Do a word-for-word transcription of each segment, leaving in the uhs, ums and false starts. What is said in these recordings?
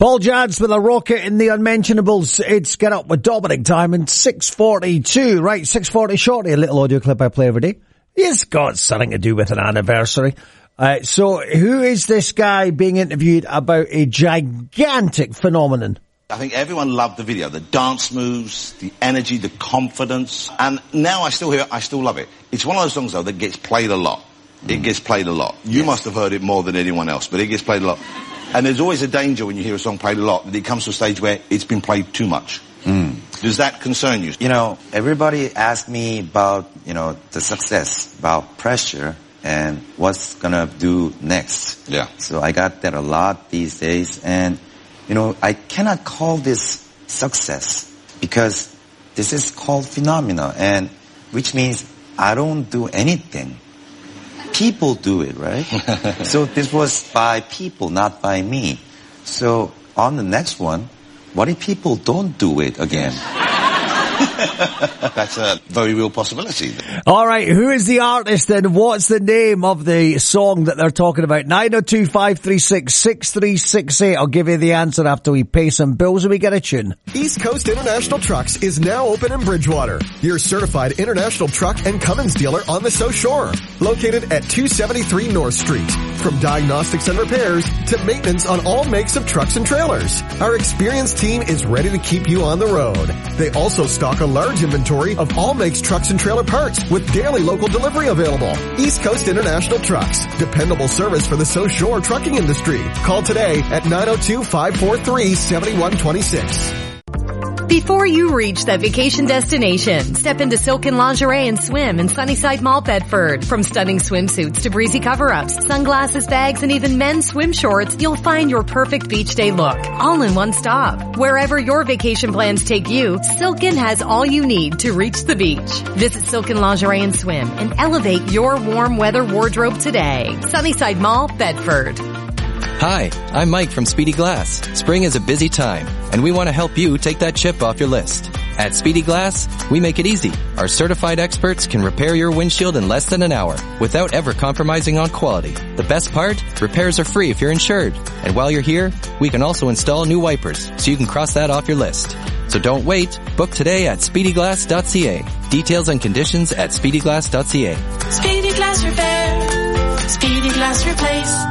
Paul Jazz with a rocket in the unmentionables. It's Get Up with Dominic Diamond, six forty-two. Right, six forty shortly, a little audio clip I play every day. It's got something to do with an anniversary. Uh, so who is this guy being interviewed about a gigantic phenomenon? I think everyone loved the video, the dance moves, the energy, the confidence. And now I still hear it, I still love it. It's one of those songs, though, that gets played a lot. It gets played a lot. You yes. must have heard it more than anyone else, but it gets played a lot. And there's always a danger when you hear a song played a lot that it comes to a stage where it's been played too much. Mm. Does that concern you? You know, everybody asked me about, you know, the success, about pressure, and what's gonna do next. Yeah. So I got that a lot these days, and, you know, I cannot call this success because this is called phenomena, and which means I don't do anything. People do it, right? So this was by people, not by me. So on the next one, what if people don't do it again? That's a very real possibility. All right, who is the artist and what's the name of the song that they're talking about? nine oh two, five three six, six three six eight. I'll give you the answer after we pay some bills and we get a tune. East Coast International Trucks is now open in Bridgewater, your certified international truck and Cummins dealer on the South Shore. Located at two seventy-three North Street. From diagnostics and repairs to maintenance on all makes of trucks and trailers, our experienced team is ready to keep you on the road. They also stock a large inventory of all makes trucks and trailer parts with daily local delivery available. East Coast International Trucks, dependable service for the South Shore trucking industry. Call today at nine oh two, five four three, seven one two six. Before you reach that vacation destination, step into Silken Lingerie and Swim in Sunnyside Mall, Bedford. From stunning swimsuits to breezy cover-ups, sunglasses, bags, and even men's swim shorts, you'll find your perfect beach day look, all in one stop. Wherever your vacation plans take you, Silken has all you need to reach the beach. Visit Silken Lingerie and Swim and elevate your warm weather wardrobe today. Sunnyside Mall, Bedford. Hi, I'm Mike from Speedy Glass. Spring is a busy time, and we want to help you take that chip off your list. At Speedy Glass, we make it easy. Our certified experts can repair your windshield in less than an hour without ever compromising on quality. The best part? Repairs are free if you're insured. And while you're here, we can also install new wipers, so you can cross that off your list. So don't wait. Book today at speedy glass dot c a. Details and conditions at speedy glass dot c a. Speedy Glass Repair. Speedy Glass Replace.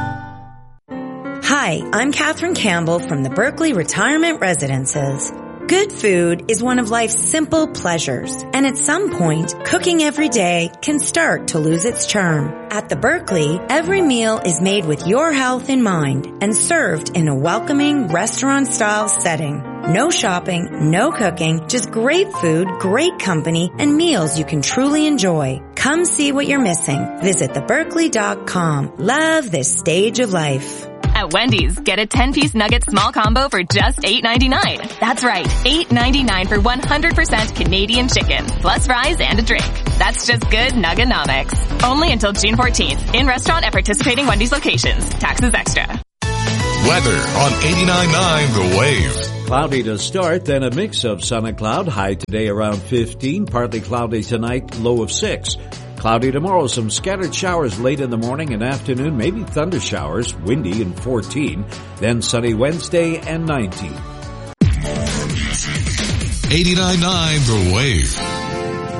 Hi, I'm Katherine Campbell from the Berkeley Retirement Residences. Good food is one of life's simple pleasures, and at some point, cooking every day can start to lose its charm. At the Berkeley, every meal is made with your health in mind and served in a welcoming restaurant-style setting. No shopping, no cooking, just great food, great company, and meals you can truly enjoy. Come see what you're missing. Visit the berkeley dot com. Love this stage of life. At Wendy's, get a ten-piece nugget small combo for just eight ninety-nine. That's right, eight ninety-nine for one hundred percent Canadian chicken, plus fries and a drink. That's just good Nugganomics. Only until June fourteenth. In restaurant at participating Wendy's locations. Taxes extra. Weather on eighty-nine point nine The Wave. Cloudy to start, then a mix of sun and cloud. High today around fifteen. Partly cloudy tonight, low of six. Cloudy tomorrow, some scattered showers late in the morning and afternoon, maybe thunder showers, windy and fourteen. Then sunny Wednesday and nineteen. eighty-nine point nine The Wave.